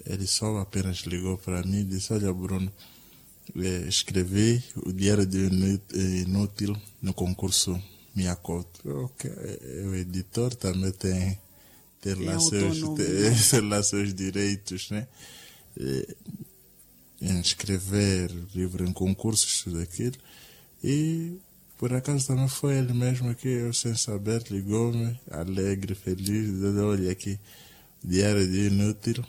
ele só apenas ligou para mim e disse: olha, Bruno, escrevi o Diário de Inútil no concurso Miyakoto. Okay. O editor também tem lá seus direitos, né? Em escrever livro em concursos, tudo aquilo. E por acaso também foi ele mesmo que eu, sem saber, ligou-me, alegre, feliz, dizendo: olha aqui, Diário de Inútil,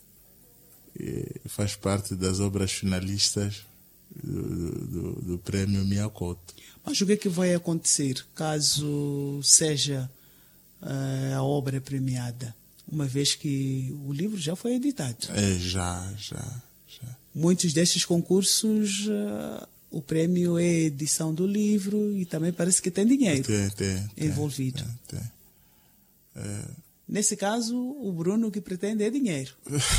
e faz parte das obras finalistas do prêmio Miyakoto. Mas o que é que vai acontecer caso seja a obra premiada, uma vez que o livro já foi editado? Já. Muitos destes concursos, o prêmio é edição do livro e também parece que tem dinheiro envolvido. Tem. Nesse caso, o Bruno que pretende é dinheiro.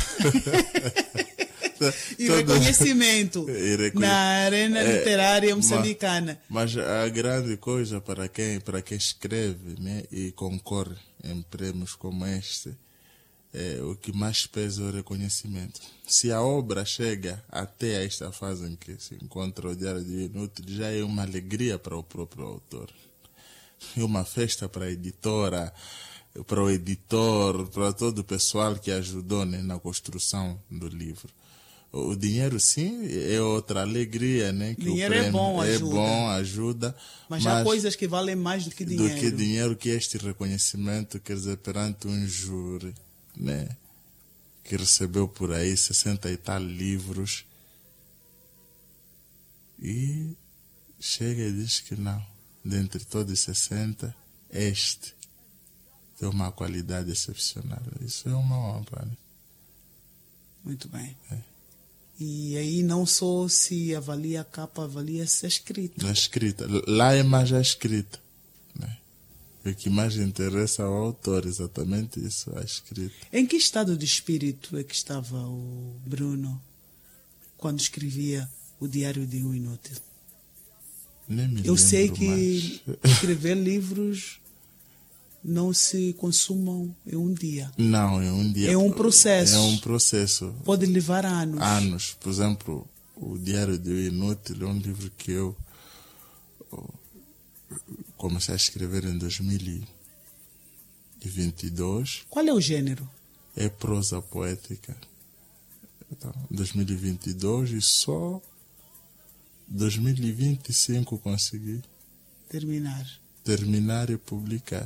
E reconhecimento na arena literária moçambicana. Mas a grande coisa para quem escreve, né, e concorre em prêmios como este, o que mais pesa é o reconhecimento. Se a obra chega até esta fase em que se encontra o Diário de Inútil, já é uma alegria para o próprio autor. É uma festa para a editora, para o editor, para todo o pessoal que ajudou, né, na construção do livro. O dinheiro, sim, é outra alegria, né? Que dinheiro o prêmio é bom, ajuda. Mas há coisas que valem mais do que dinheiro. Do que dinheiro, que este reconhecimento, quer dizer, perante um júri, né? Que recebeu por aí 60 e tal livros. E chega e diz que não. Dentre todos os 60, este tem uma qualidade excepcional. Isso é uma honra, né? Muito bem. E aí não só se avalia a capa, avalia-se a escrita. A escrita. Lá é mais a escrita, né? O que mais interessa ao autor, exatamente isso, a escrita. Em que estado de espírito é que estava o Bruno quando escrevia o Diário de um Inútil? Nem me Eu sei lembro que mais. escrever livros não se consumam em um dia. Não, em um dia. É um processo. É um processo. Pode levar anos. Anos. Por exemplo, o Diário do Inútil é um livro que eu comecei a escrever em 2022. Qual é o gênero? É prosa poética. Então, 2022 e só 2025 consegui terminar e publicar.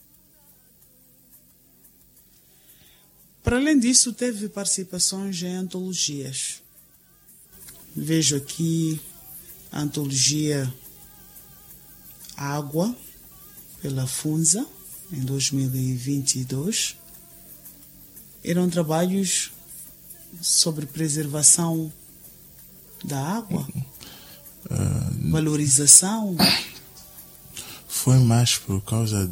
Para além disso, teve participações em antologias. Vejo aqui a antologia Água, pela Funza, em 2022. Eram trabalhos sobre preservação da água, valorização. Foi mais por causa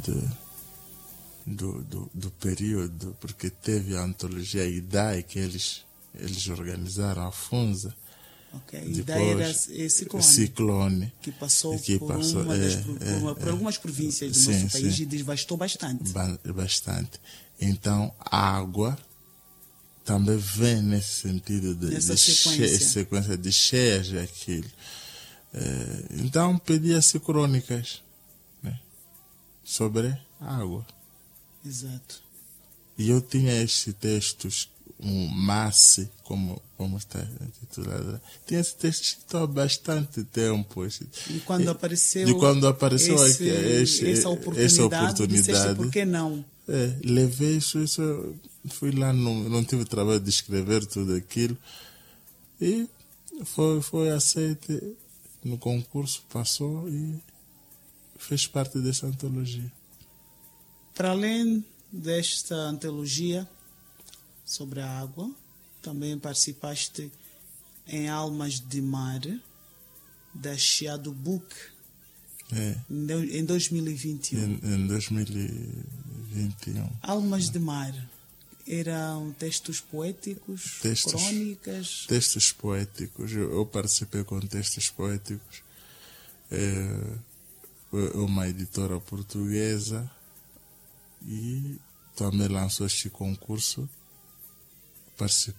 do período, porque teve a antologia IDAI que eles organizaram, a Funza. Okay. IDAI era esse ciclone que passou por algumas províncias do nosso país e devastou bastante. Bastante. Então, a água também vem nesse sentido de sequência de cheias daquilo. Então, pedia-se crônicas, né, sobre a água. Exato. E eu tinha estes textos, um Massi, como está intitulado. Tinha esse texto escrito há bastante tempo. E quando apareceu, essa oportunidade, disseste, por que não? Levei isso, fui lá, não tive trabalho de escrever tudo aquilo. E foi aceito no concurso, passou e fez parte dessa antologia. Para além desta antologia sobre a água, também participaste em Almas de Mar, da Chiado Book, em 2021. Em 2021. Almas de Mar. Eram textos poéticos, crônicas? Textos poéticos. Eu participei com textos poéticos. Uma editora portuguesa e também lançou este concurso. Participei